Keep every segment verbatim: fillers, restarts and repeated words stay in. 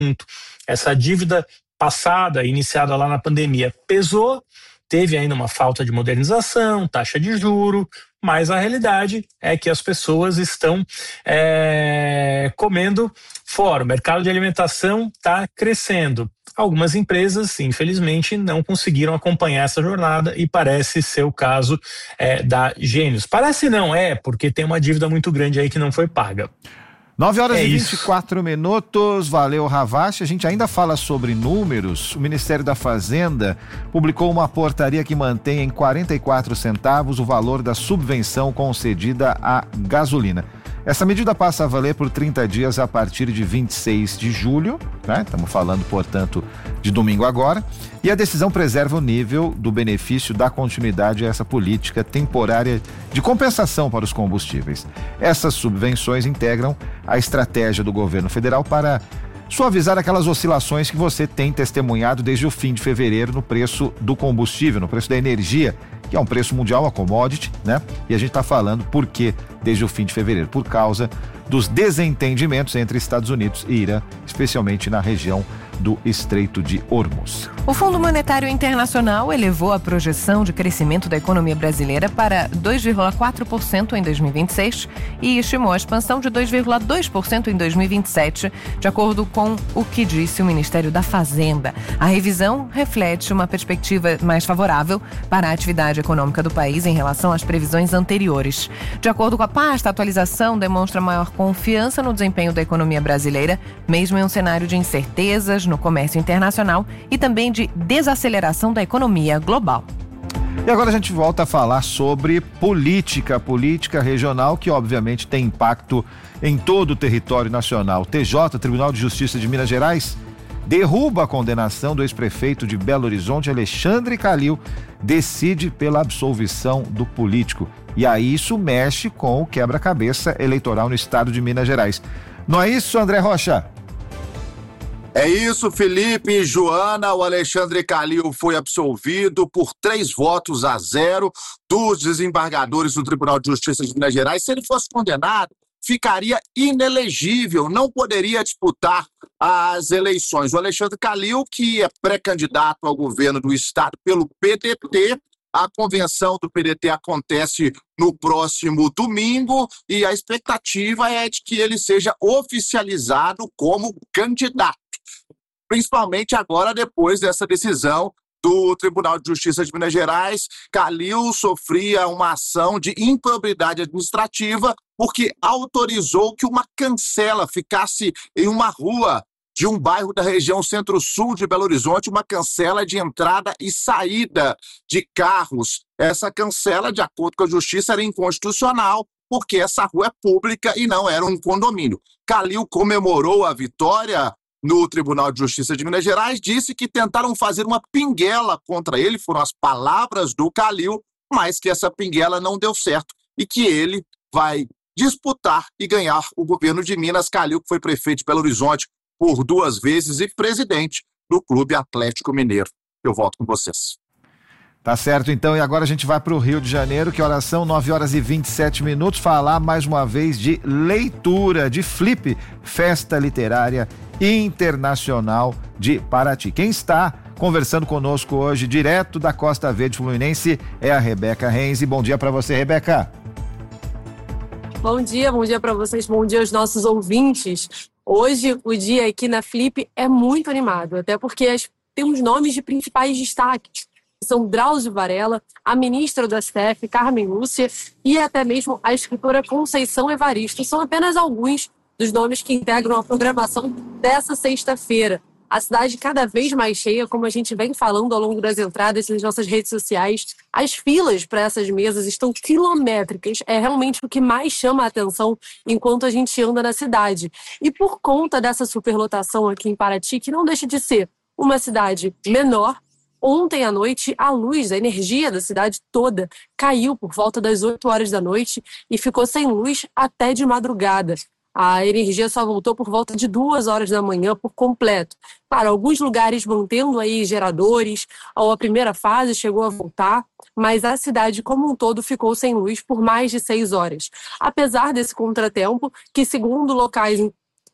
conjunto. Essa dívida passada, iniciada lá na pandemia, pesou, teve ainda uma falta de modernização, taxa de juro, mas a realidade é que as pessoas estão é, comendo fora. O mercado de alimentação está crescendo. Algumas empresas, infelizmente, não conseguiram acompanhar essa jornada e parece ser o caso é, da Gênios. Parece não, é, porque tem uma dívida muito grande aí que não foi paga. nove horas é e vinte e quatro minutos, valeu Ravache. A gente ainda fala sobre números. O Ministério da Fazenda publicou uma portaria que mantém em quarenta e quatro centavos o valor da subvenção concedida à gasolina. Essa medida passa a valer por trinta dias a partir de vinte e seis de julho, né? Estamos falando, portanto, de domingo agora. E a decisão preserva o nível do benefício da continuidade a essa política temporária de compensação para os combustíveis. Essas subvenções integram a estratégia do governo federal para suavizar aquelas oscilações que você tem testemunhado desde o fim de fevereiro no preço do combustível, no preço da energia, que é um preço mundial, a commodity, né? E a gente está falando por quê desde o fim de fevereiro? Por causa dos desentendimentos entre Estados Unidos e Irã, especialmente na região do Estreito de Hormuz. O Fundo Monetário Internacional elevou a projeção de crescimento da economia brasileira para dois vírgula quatro por cento em dois mil e vinte e seis e estimou a expansão de dois vírgula dois por cento em dois mil e vinte e sete, de acordo com o que disse o Ministério da Fazenda. A revisão reflete uma perspectiva mais favorável para a atividade econômica do país em relação às previsões anteriores. De acordo com a pasta, a atualização demonstra maior confiança no desempenho da economia brasileira, mesmo em um cenário de incertezas no comércio internacional e também de desaceleração da economia global. E agora a gente volta a falar sobre política, política regional, que obviamente tem impacto em todo o território nacional. T J, Tribunal de Justiça de Minas Gerais, derruba a condenação do ex-prefeito de Belo Horizonte, Alexandre Calil, decide pela absolvição do político. E aí isso mexe com o quebra-cabeça eleitoral no estado de Minas Gerais. Não é isso, André Rocha? É isso, Felipe e Joana. O Alexandre Calil foi absolvido por três votos a zero dos desembargadores do Tribunal de Justiça de Minas Gerais. Se ele fosse condenado, ficaria inelegível, não poderia disputar as eleições. O Alexandre Calil, que é pré-candidato ao governo do estado pelo P D T, a convenção do P D T acontece no próximo domingo e a expectativa é de que ele seja oficializado como candidato, principalmente agora depois dessa decisão do Tribunal de Justiça de Minas Gerais. Calil sofria uma ação de improbidade administrativa porque autorizou que uma cancela ficasse em uma rua de um bairro da região centro-sul de Belo Horizonte, uma cancela de entrada e saída de carros. Essa cancela, de acordo com a Justiça, era inconstitucional, porque essa rua é pública e não era um condomínio. Calil comemorou a vitória no Tribunal de Justiça de Minas Gerais, disse que tentaram fazer uma pinguela contra ele, foram as palavras do Calil, mas que essa pinguela não deu certo e que ele vai disputar e ganhar o governo de Minas. Calil, que foi prefeito de Belo Horizonte por duas vezes e presidente do Clube Atlético Mineiro. Eu volto com vocês. Tá certo, então, e agora a gente vai para o Rio de Janeiro, que horas são nove horas e vinte e sete minutos, falar mais uma vez de leitura, de Flip, Festa Literária Internacional de Paraty. Quem está conversando conosco hoje, direto da Costa Verde Fluminense, é a Rebeca Renzi. Bom dia para você, Rebeca. Bom dia, bom dia para vocês, bom dia aos nossos ouvintes. Hoje, o dia aqui na Flip é muito animado, até porque as, temos nomes de principais destaques. São Drauzio Varela, a ministra do S T F, Carmen Lúcia, e até mesmo a escritora Conceição Evaristo. São apenas alguns dos nomes que integram a programação dessa sexta-feira. A cidade cada vez mais cheia, como a gente vem falando ao longo das entradas nas nossas redes sociais. As filas para essas mesas estão quilométricas. É realmente o que mais chama a atenção enquanto a gente anda na cidade. E por conta dessa superlotação aqui em Paraty, que não deixa de ser uma cidade menor, ontem à noite a luz, a energia da cidade toda caiu por volta das oito horas da noite e ficou sem luz até de madrugada. A energia só voltou por volta de duas horas da manhã por completo. Claro, alguns lugares mantendo aí geradores, a primeira fase chegou a voltar, mas a cidade como um todo ficou sem luz por mais de seis horas. Apesar desse contratempo, que segundo locais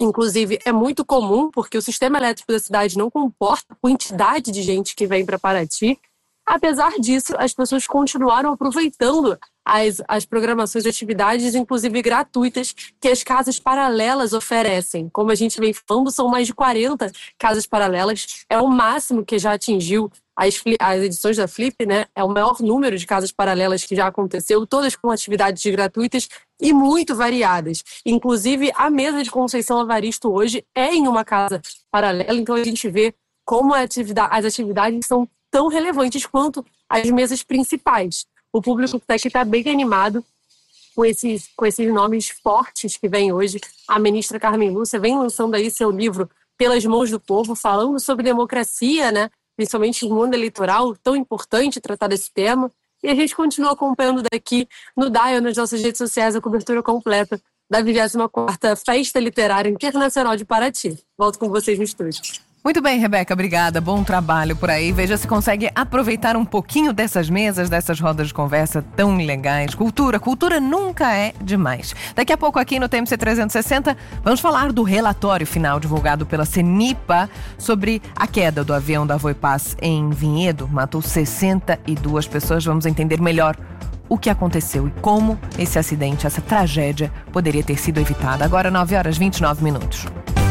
Inclusive, é muito comum, porque o sistema elétrico da cidade não comporta a quantidade de gente que vem para Paraty. Apesar disso, as pessoas continuaram aproveitando as, as programações de atividades, inclusive gratuitas, que as casas paralelas oferecem. Como a gente vem falando, são mais de quarenta casas paralelas. É o máximo que já atingiu as, as edições da Flip, né? É o maior número de casas paralelas que já aconteceu, todas com atividades gratuitas e muito variadas. Inclusive, a mesa de Conceição Evaristo hoje é em uma casa paralela, então a gente vê como a atividade, as atividades são tão relevantes quanto as mesas principais. O público que está aqui está bem animado com esses, com esses nomes fortes que vêm hoje. A ministra Carmen Lúcia vem lançando aí seu livro Pelas Mãos do Povo, falando sobre democracia, né? Principalmente no mundo eleitoral, tão importante tratar desse tema. E a gente continua acompanhando daqui no Dial, nas nossas redes sociais, a cobertura completa da vigésima quarta Festa Literária Internacional de Paraty. Volto com vocês no estúdio. Muito bem, Rebeca, obrigada. Bom trabalho por aí. Veja se consegue aproveitar um pouquinho dessas mesas, dessas rodas de conversa tão legais. Cultura, cultura nunca é demais. Daqui a pouco aqui no T M C trezentos e sessenta, vamos falar do relatório final divulgado pela CENIPA sobre a queda do avião da Voipaz em Vinhedo. Matou sessenta e duas pessoas. Vamos entender melhor o que aconteceu e como esse acidente, essa tragédia, poderia ter sido evitada. Agora, nove horas e vinte e nove minutos.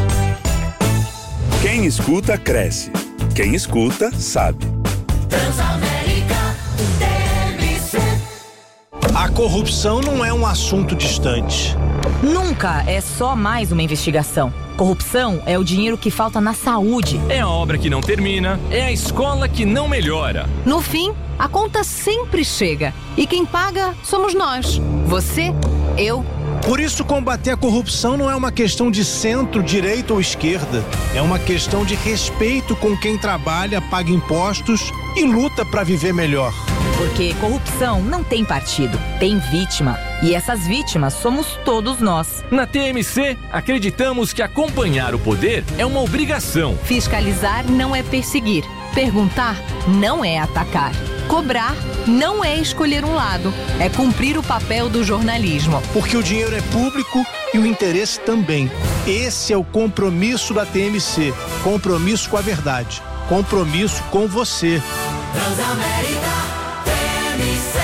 Quem escuta, cresce. Quem escuta, sabe. Transamérica T M C. A corrupção não é um assunto distante. Nunca é só mais uma investigação. Corrupção é o dinheiro que falta na saúde. É a obra que não termina, é a escola que não melhora. No fim, a conta sempre chega. E quem paga somos nós. Você, eu. Por isso, combater a corrupção não é uma questão de centro, direita ou esquerda. É uma questão de respeito com quem trabalha, paga impostos e luta para viver melhor. Porque corrupção não tem partido, tem vítima. E essas vítimas somos todos nós. Na T M C, acreditamos que acompanhar o poder é uma obrigação. Fiscalizar não é perseguir. Perguntar não é atacar. Cobrar não é escolher um lado, é cumprir o papel do jornalismo. Porque o dinheiro é público e o interesse também. Esse é o compromisso da T M C. Compromisso com a verdade. Compromisso com você. Transamérica T M C.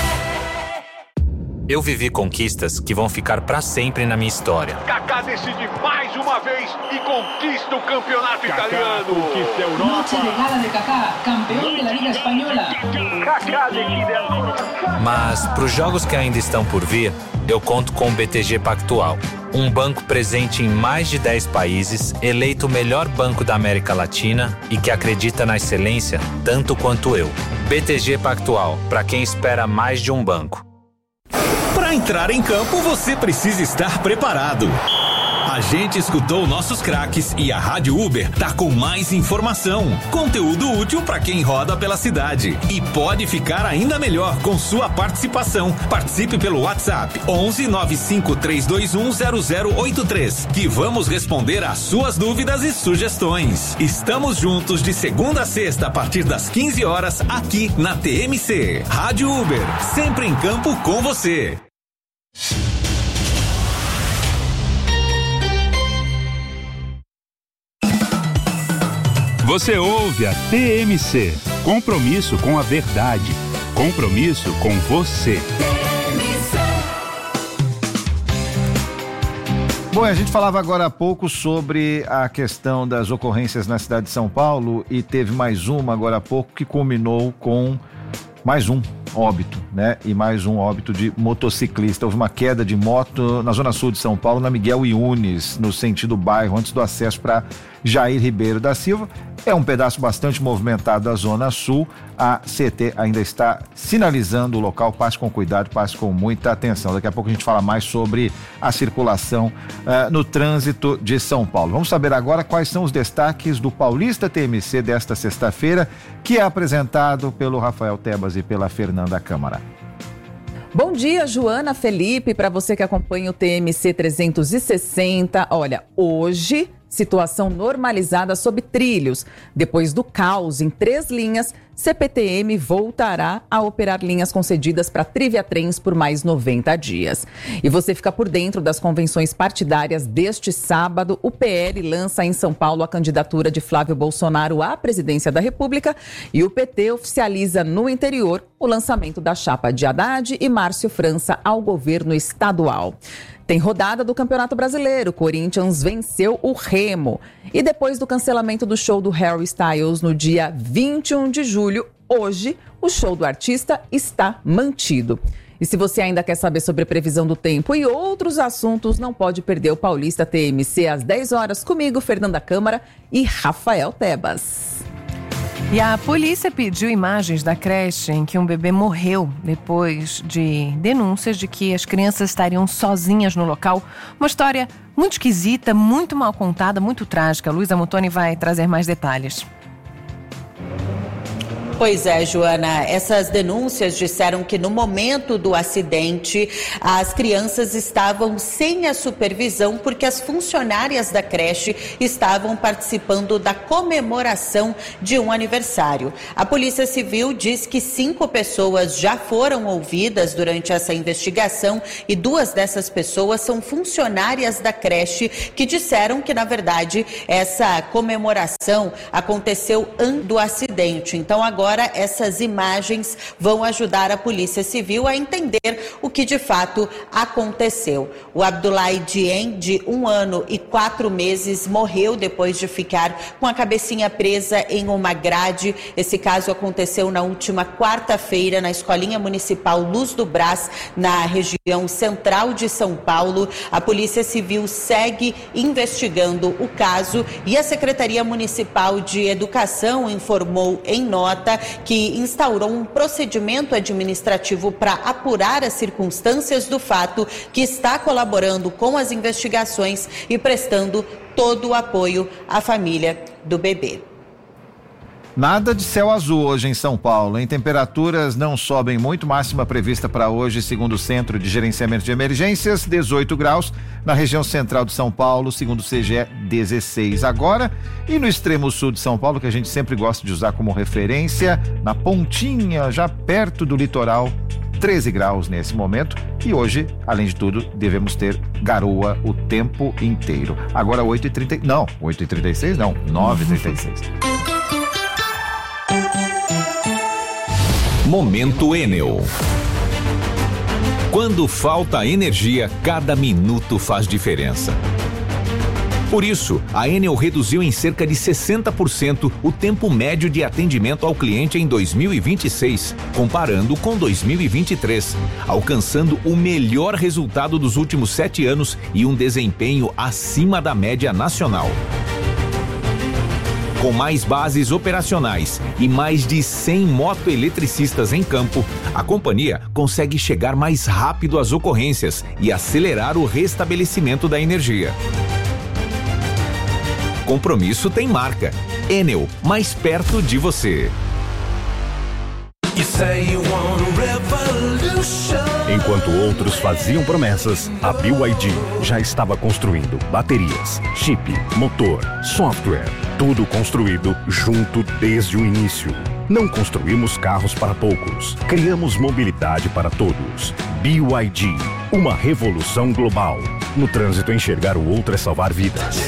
Eu vivi conquistas que vão ficar pra sempre na minha história. Kaká decide mais uma vez e conquista o campeonato Kaká italiano. Conquista a Europa. Noche de gala de Kaká, campeão da Liga Espanhola. Kaká decide a Europa. Mas pros jogos que ainda estão por vir, eu conto com o B T G Pactual. Um banco presente em mais de dez países, eleito o melhor banco da América Latina e que acredita na excelência tanto quanto eu. B T G Pactual, para quem espera mais de um banco. Para entrar em campo, você precisa estar preparado. A gente escutou nossos craques e a Rádio Uber tá com mais informação, conteúdo útil para quem roda pela cidade. E pode ficar ainda melhor com sua participação. Participe pelo WhatsApp onze nove cinco três dois um zero zero oito três, que vamos responder às suas dúvidas e sugestões. Estamos juntos de segunda a sexta a partir das quinze horas aqui na T M C. Rádio Uber, sempre em campo com você. Você ouve a T M C. Compromisso com a verdade. Compromisso com você. Bom, a gente falava agora há pouco sobre a questão das ocorrências na cidade de São Paulo e teve mais uma agora há pouco que culminou com mais um óbito, né? E mais um óbito de motociclista. Houve uma queda de moto na zona sul de São Paulo, na Miguel Yunes, no sentido bairro, antes do acesso para Jair Ribeiro da Silva. É um pedaço bastante movimentado da zona sul. A C T ainda está sinalizando o local. Passe com cuidado, passe com muita atenção. Daqui a pouco a gente fala mais sobre a circulação uh, no trânsito de São Paulo. Vamos saber agora quais são os destaques do Paulista T M C desta sexta-feira, que é apresentado pelo Rafael Tebas e pela Fernanda Câmara. Bom dia, Joana, Felipe, para você que acompanha o T M C trezentos e sessenta. Olha, hoje situação normalizada sob trilhos. Depois do caos em três linhas, C P T M voltará a operar linhas concedidas para Triviatrens por mais noventa dias. E você fica por dentro das convenções partidárias deste sábado. O P L lança em São Paulo a candidatura de Flávio Bolsonaro à presidência da República e o P T oficializa no interior o lançamento da chapa de Haddad e Márcio França ao governo estadual. Tem rodada do Campeonato Brasileiro. Corinthians venceu o Remo. E depois do cancelamento do show do Harry Styles no dia vinte e um de julho, hoje o show do artista está mantido. E se você ainda quer saber sobre previsão do tempo e outros assuntos, não pode perder o Paulista T M C às dez horas comigo, Fernanda Câmara e Rafael Tebas. E a polícia pediu imagens da creche em que um bebê morreu depois de denúncias de que as crianças estariam sozinhas no local. Uma história muito esquisita, muito mal contada, muito trágica. Luísa Muttoni vai trazer mais detalhes. Pois é, Joana, essas denúncias disseram que no momento do acidente as crianças estavam sem a supervisão porque as funcionárias da creche estavam participando da comemoração de um aniversário. A Polícia Civil diz que cinco pessoas já foram ouvidas durante essa investigação e duas dessas pessoas são funcionárias da creche que disseram que, na verdade, essa comemoração aconteceu antes do acidente. Então, agora Agora, essas imagens vão ajudar a Polícia Civil a entender o que de fato aconteceu. O Abdoulaye Dien, de um ano e quatro meses, morreu depois de ficar com a cabecinha presa em uma grade. Esse caso aconteceu na última quarta-feira na Escolinha Municipal Luz do Brás, na região central de São Paulo. A Polícia Civil segue investigando o caso e a Secretaria Municipal de Educação informou em nota que instaurou um procedimento administrativo para apurar as circunstâncias do fato, que está colaborando com as investigações e prestando todo o apoio à família do bebê. Nada de céu azul hoje em São Paulo, hein? Temperaturas não sobem muito, máxima prevista para hoje, segundo o Centro de Gerenciamento de Emergências, dezoito graus, na região central de São Paulo, segundo o C G E, dezesseis agora, e no extremo sul de São Paulo, que a gente sempre gosta de usar como referência, na pontinha, já perto do litoral, treze graus nesse momento, e hoje, além de tudo, devemos ter garoa o tempo inteiro. Agora oito e trinta, não, oito e trinta e seis não, nove e trinta e seis. Momento Enel. Quando falta energia, cada minuto faz diferença. Por isso, a Enel reduziu em cerca de sessenta por cento o tempo médio de atendimento ao cliente em dois mil e vinte e seis, comparando com dois mil e vinte e três, alcançando o melhor resultado dos últimos sete anos e um desempenho acima da média nacional. Com mais bases operacionais e mais de cem motoeletricistas em campo, a companhia consegue chegar mais rápido às ocorrências e acelerar o restabelecimento da energia. Compromisso tem marca. Enel, mais perto de você. Enquanto outros faziam promessas, a B Y D já estava construindo baterias, chip, motor, software, tudo construído junto desde o início. Não construímos carros para poucos, criamos mobilidade para todos. B Y D, uma revolução global. No trânsito, enxergar o outro é salvar vidas.